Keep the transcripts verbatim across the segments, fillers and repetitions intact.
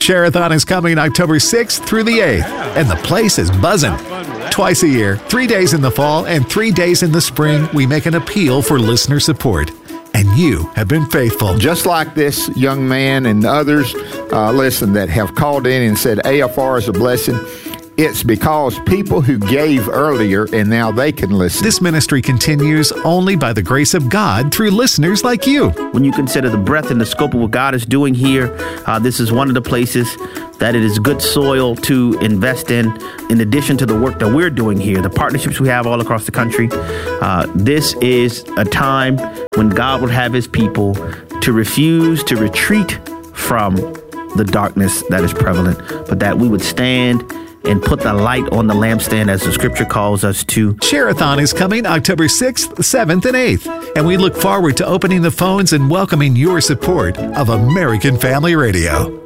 Share-a-thon is coming October sixth through the eighth, and the place is buzzing. Twice a year, three days in the fall and three days in the spring, we make an appeal for listener support. And you have been faithful. Just like this young man and others, uh, listen, that have called in and said A F R is a blessing. It's because people who gave earlier and now they can listen. This ministry continues only by the grace of God through listeners like you. When you consider the breadth and the scope of what God is doing here, uh, this is one of the places that it is good soil to invest in, in addition to the work that we're doing here, the partnerships we have all across the country. Uh, this is a time when God will have his people to refuse to retreat from the darkness that is prevalent, but that we would stand and put the light on the lampstand as the scripture calls us to. Share-a-thon is coming October sixth, seventh, and eighth, and we look forward to opening the phones and welcoming your support of American Family Radio.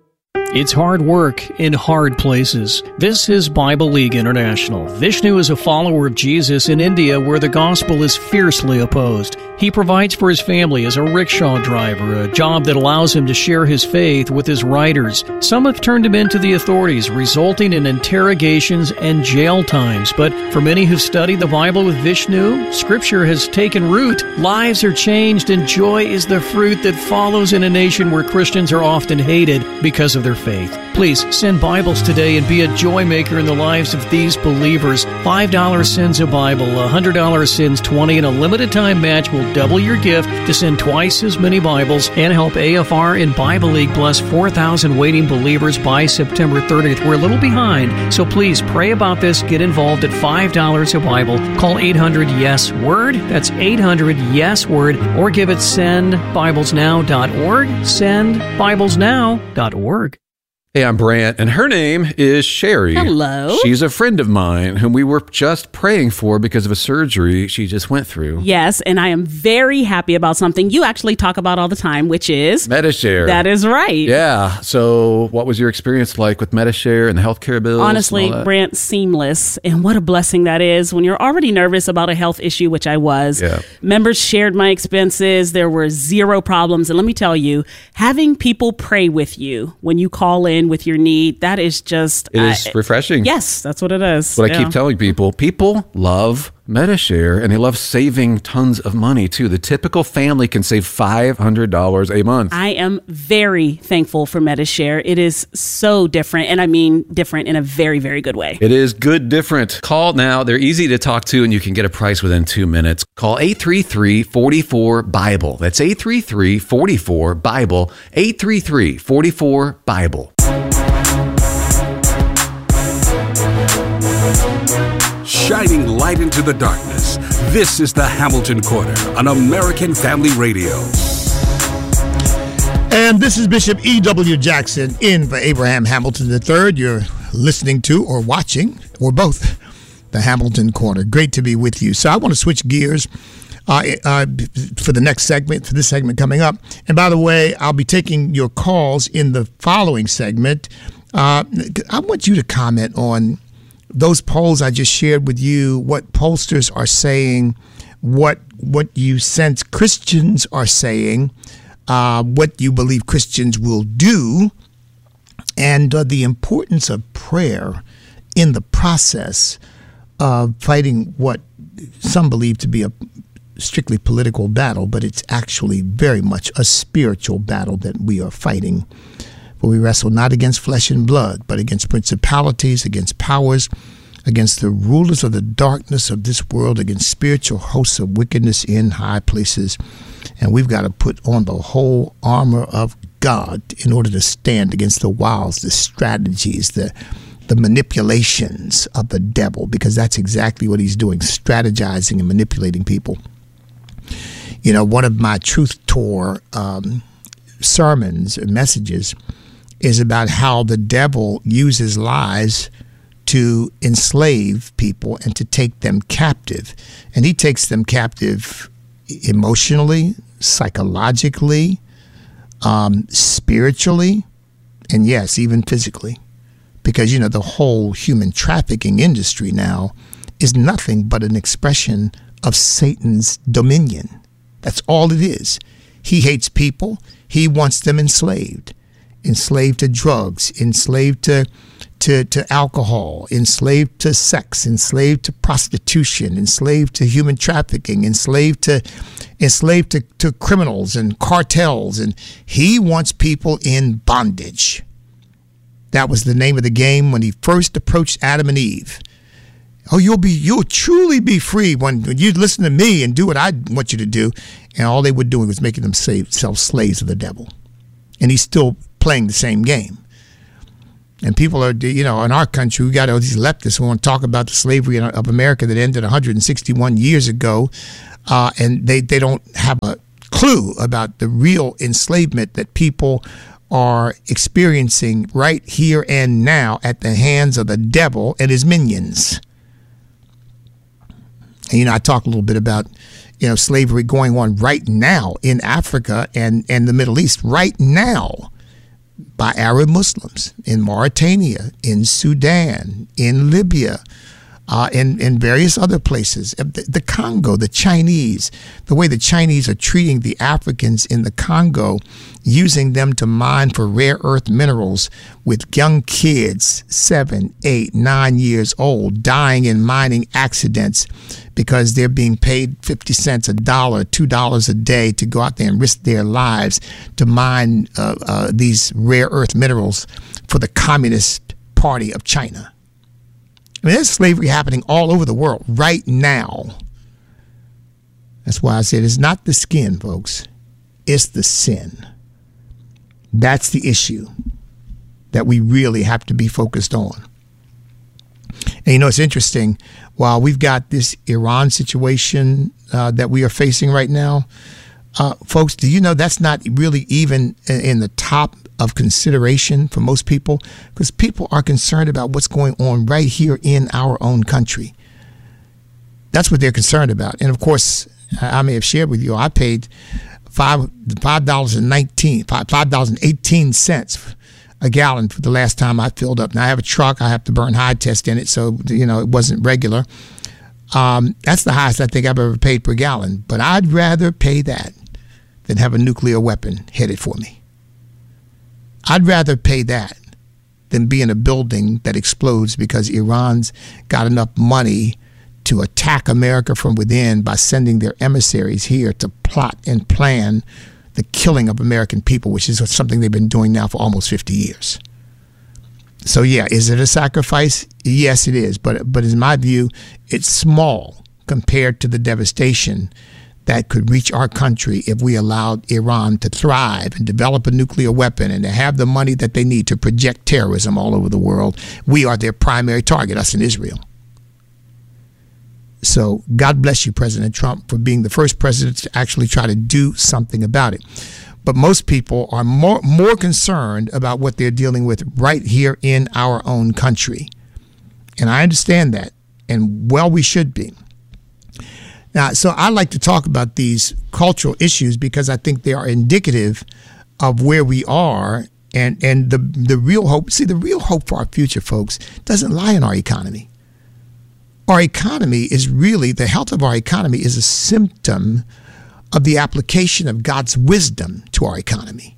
It's hard work in hard places. This is Bible League International. Vishnu is a follower of Jesus in India where the gospel is fiercely opposed. He provides for his family as a rickshaw driver, a job that allows him to share his faith with his riders. Some have turned him into the authorities, resulting in interrogations and jail times. But for many who've studied the Bible with Vishnu, Scripture has taken root. Lives are changed and joy is the fruit that follows in a nation where Christians are often hated because of their faith. Please send Bibles today and be a joy maker in the lives of these believers. five dollars sends a Bible, one hundred dollars sends twenty, and a limited time match will double your gift to send twice as many Bibles and help A F R and Bible League bless four thousand waiting believers by September thirtieth. We're a little behind, so please pray about this. Get involved at five dollars a Bible. Call eight hundred yes word. That's eight hundred yes word, or give it send bibles now dot org. send bibles now dot org. Hey, I'm Brant, and her name is Sherry. Hello. She's a friend of mine whom we were just praying for because of a surgery she just went through. Yes, and I am very happy about something you actually talk about all the time, which is Medi-Share. That is right. Yeah. So what was your experience like with Medi-Share and the healthcare bills? Honestly, Brant, seamless. And what a blessing that is when you're already nervous about a health issue, which I was. Yeah. Members shared my expenses. There were zero problems. And let me tell you, having people pray with you when you call in with your need, that is just it is uh, refreshing. Yes, that's what it is. That's what yeah. I keep telling people. People love Medi-Share, and they love saving tons of money too. The typical family can save five hundred dollars a month. I am very thankful for Medi-Share. It is so different, and I mean different in a very, very good way. It is good different. Call now. They're easy to talk to, and you can get a price within two minutes. Call eight three three, four four, Bible. That's eight three three, four four, Bible. eight three three, four four, Bible. Shining light into the darkness. This is the Hamilton Corner on American Family Radio. And this is Bishop E W. Jackson in for Abraham Hamilton the third. You're listening to or watching, or both, the Hamilton Corner. Great to be with you. So I want to switch gears uh, uh, for the next segment, for this segment coming up. And by the way, I'll be taking your calls in the following segment. Uh, I want you to comment on those polls I just shared with you, what pollsters are saying, what what you sense Christians are saying, uh, what you believe Christians will do, and uh, the importance of prayer in the process of fighting what some believe to be a strictly political battle, but it's actually very much a spiritual battle that we are fighting. For we wrestle not against flesh and blood, but against principalities, against powers, against the rulers of the darkness of this world, against spiritual hosts of wickedness in high places. And we've got to put on the whole armor of God in order to stand against the wiles, the strategies, the the manipulations of the devil, because that's exactly what he's doing, strategizing and manipulating people. You know, one of my Truth Tour um, sermons and messages is about how the devil uses lies to enslave people and to take them captive. And he takes them captive emotionally, psychologically, um, spiritually, and yes, even physically. Because, you know, the whole human trafficking industry now is nothing but an expression of Satan's dominion. That's all it is. He hates people. He wants them enslaved. enslaved to drugs, enslaved to to, to alcohol, enslaved to sex, enslaved to prostitution, enslaved to human trafficking, enslaved to enslaved to, to criminals and cartels. And he wants people in bondage. That was the name of the game when he first approached Adam and Eve. Oh, you'll be you'll truly be free when, when you listen to me and do what I want you to do. And all they were doing was making themselves slaves of the devil. And he's still playing the same game. And people are, you know, in our country, we got all these leftists who want to talk about the slavery of America that ended one hundred sixty-one years ago. Uh, and they, they don't have a clue about the real enslavement that people are experiencing right here and now at the hands of the devil and his minions. And, you know, I talk a little bit about, you know, slavery going on right now in Africa and, and the Middle East right now by Arab Muslims in Mauritania, in Sudan, in Libya, uh, in, in various other places. The, the Congo, the Chinese, the way the Chinese are treating the Africans in the Congo, using them to mine for rare earth minerals with young kids, seven, eight, nine years old, dying in mining accidents because they're being paid fifty cents a dollar, two dollars a day to go out there and risk their lives to mine uh, uh, these rare earth minerals for the Communist Party of China. I mean, there's slavery happening all over the world right now. That's why I said it's not the skin, folks. It's the sin. That's the issue that we really have to be focused on. And, you know, it's interesting. While we've got this Iran situation uh, that we are facing right now, uh, folks, do you know that's not really even in the top of consideration for most people? Because people are concerned about what's going on right here in our own country. That's what they're concerned about. And, of course, I may have shared with you, I paid five five dollars and nineteen five five dollars and eighteen cents a gallon for the last time I filled up. Now I have a truck, I have to burn high test in it, so you know it wasn't regular. Um, that's the highest I think I've ever paid per gallon. But I'd rather pay that than have a nuclear weapon headed for me. I'd rather pay that than be in a building that explodes because Iran's got enough money to attack America from within by sending their emissaries here to plot and plan the killing of American people, which is something they've been doing now for almost fifty years. So, yeah, is it a sacrifice? Yes, it is. But, but in my view, it's small compared to the devastation that could reach our country if we allowed Iran to thrive and develop a nuclear weapon and to have the money that they need to project terrorism all over the world. We are their primary target, us in Israel. So God bless you, President Trump, for being the first president to actually try to do something about it. But most people are more more concerned about what they're dealing with right here in our own country. And I understand that. And well, we should be. Now, so I like to talk about these cultural issues because I think they are indicative of where we are and, and the, the real hope. See, the real hope for our future, folks, doesn't lie in our economy. Our economy is really, the health of our economy is a symptom of the application of God's wisdom to our economy.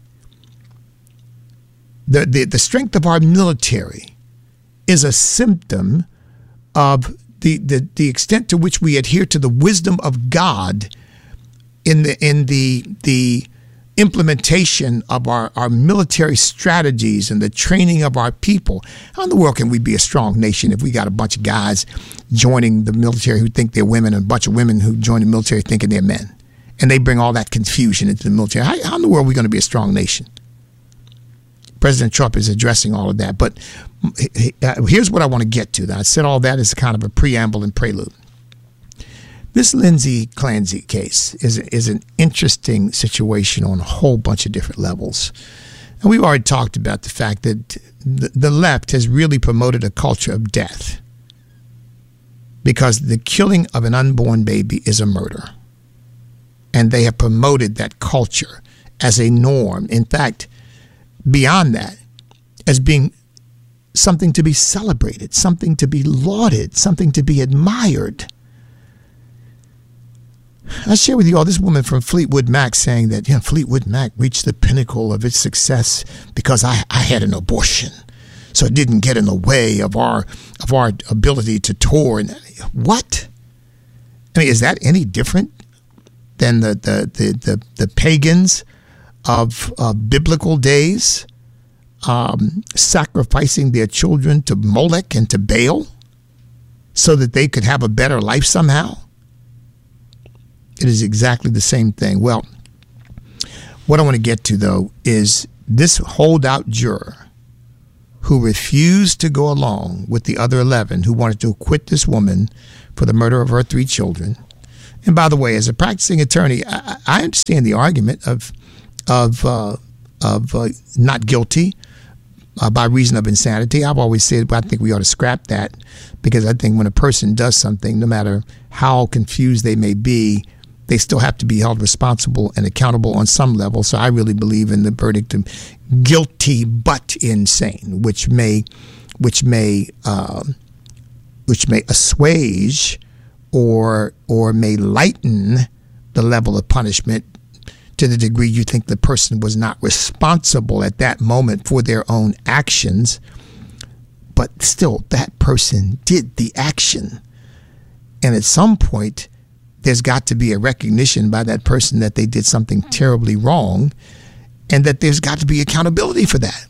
The, the, the strength of our military is a symptom of the, the, the extent to which we adhere to the wisdom of God in the in the the implementation of our, our military strategies and the training of our people. How in the world can we be a strong nation if we got a bunch of guys joining the military who think they're women and a bunch of women who join the military thinking they're men? And they bring all that confusion into the military. How, how in the world are we going to be a strong nation? President Trump is addressing all of that. But here's what I want to get to. I said all that as kind of a preamble and prelude. This Lindsay Clancy case is, is an interesting situation on a whole bunch of different levels. And we've already talked about the fact that the, the left has really promoted a culture of death because the killing of an unborn baby is a murder. And they have promoted that culture as a norm. In fact, beyond that, as being something to be celebrated, something to be lauded, something to be admired. I share with you all this woman from Fleetwood Mac saying that, you know, Fleetwood Mac reached the pinnacle of its success because I, I had an abortion. So it didn't get in the way of our of our ability to tour. And what? I mean, is that any different than the the the the, the pagans of uh, biblical days um, sacrificing their children to Molech and to Baal so that they could have a better life somehow? It is exactly the same thing. Well, what I want to get to, though, is this holdout juror who refused to go along with the other eleven who wanted to acquit this woman for the murder of her three children. And by the way, as a practicing attorney, I, I understand the argument of of uh, of uh, not guilty uh, by reason of insanity. I've always said, well, I think we ought to scrap that, because I think when a person does something, no matter how confused they may be, they still have to be held responsible and accountable on some level. So I really believe in the verdict of guilty but insane, which may, which may, uh, which may assuage or or may lighten the level of punishment to the degree you think the person was not responsible at that moment for their own actions, but still that person did the action, and at some point there's got to be a recognition by that person that they did something terribly wrong, and that there's got to be accountability for that.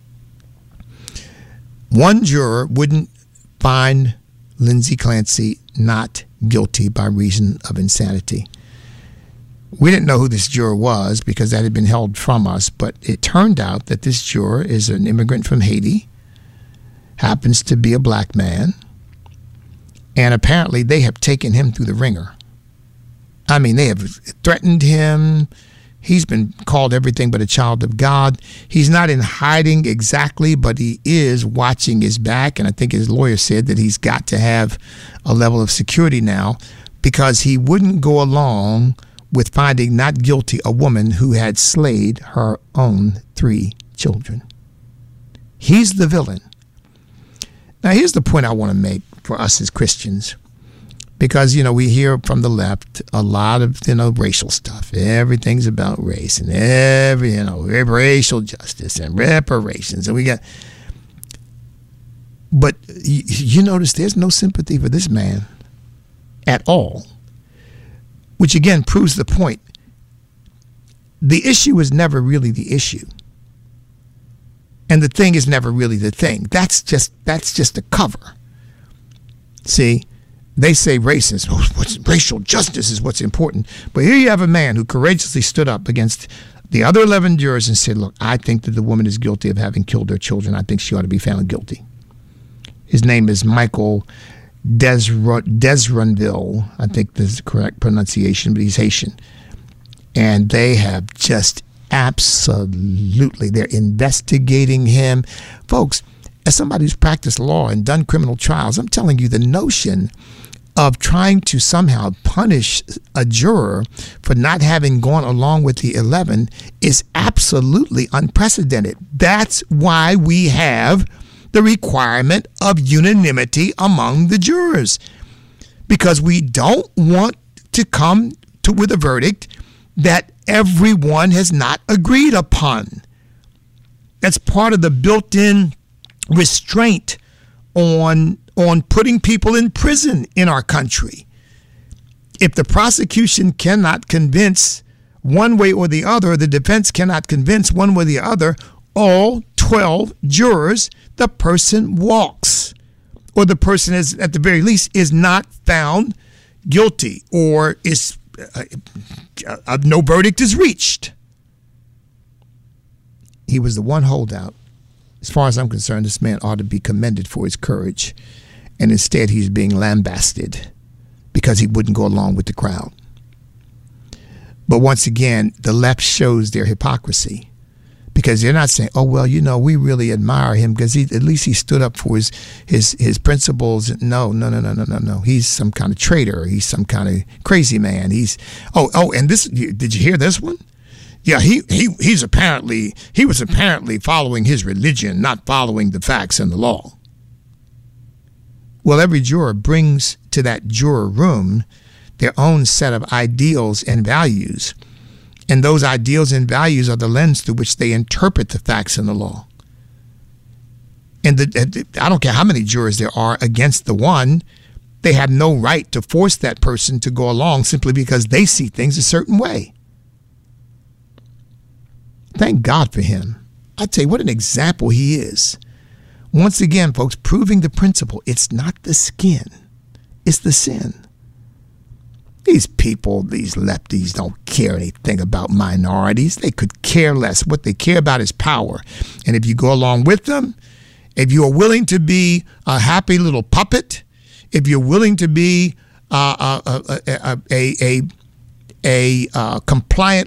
One juror wouldn't find Lindsay Clancy not guilty by reason of insanity. We didn't know who this juror was because that had been held from us, but it turned out that this juror is an immigrant from Haiti, happens to be a black man, and apparently they have taken him through the ringer. I mean, they have threatened him. He's been called everything but a child of God. He's not in hiding exactly, but he is watching his back. And I think his lawyer said that he's got to have a level of security now, because he wouldn't go along with finding not guilty a woman who had slayed her own three children. He's the villain. Now, here's the point I want to make for us as Christians. Because, you know, we hear from the left a lot of, you know, racial stuff. Everything's about race and every, you know, racial justice and reparations. And we got, but you, you notice there's no sympathy for this man at all, which again proves the point. The issue is never really the issue. And the thing is never really the thing. That's just, that's just a cover. See? They say racist, oh, what's, racial justice is what's important. But here you have a man who courageously stood up against the other eleven jurors and said, look, I think that the woman is guilty of having killed her children. I think she ought to be found guilty. His name is Michael Desr- Desronville. I think this is the correct pronunciation, but he's Haitian. And they have just absolutely, they're investigating him. Folks, as somebody who's practiced law and done criminal trials, I'm telling you, the notion of trying to somehow punish a juror for not having gone along with the eleven is absolutely unprecedented. That's why we have the requirement of unanimity among the jurors, because we don't want to come to with a verdict that everyone has not agreed upon. That's part of the built-in restraint on on putting people in prison in our country. If the prosecution cannot convince one way or the other, the defense cannot convince one way or the other, all twelve jurors, the person walks, or the person is, at the very least, is not found guilty, or is uh, uh, no verdict is reached. He was the one holdout. As far as I'm concerned, this man ought to be commended for his courage. And instead, he's being lambasted because he wouldn't go along with the crowd. But once again, the left shows their hypocrisy, because they're not saying, oh, well, you know, we really admire him because he, at least he stood up for his, his, his principles. No, no, no, no, no, no, no. He's some kind of traitor. He's some kind of crazy man. He's, oh, oh, and this, did you hear this one? Yeah, he, he he's apparently, he was apparently following his religion, not following the facts and the law. Well, every juror brings to that juror room their own set of ideals and values. And those ideals and values are the lens through which they interpret the facts in the law. And the, I don't care how many jurors there are against the one, they have no right to force that person to go along simply because they see things a certain way. Thank God for him. I tell you, what an example he is. Once again, folks, proving the principle, it's not the skin, it's the sin. These people, these lefties, don't care anything about minorities. They could care less. What they care about is power. And if you go along with them, if you are willing to be a happy little puppet, if you're willing to be uh, a, a, a, a, a, a uh, compliant